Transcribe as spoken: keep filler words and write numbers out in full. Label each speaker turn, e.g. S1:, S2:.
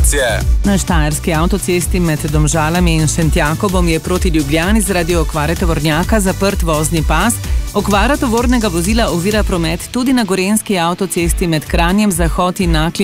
S1: informacije.
S2: Na štajerski avtocesti med Domžalami in Šentjakobom je proti Ljubljani zaradi okvare tovornjaka zaprt vozni pas. Okvara tovornega vozila ovira promet tudi na gorenjski avtocesti med Kranjem Zahod in Naklem.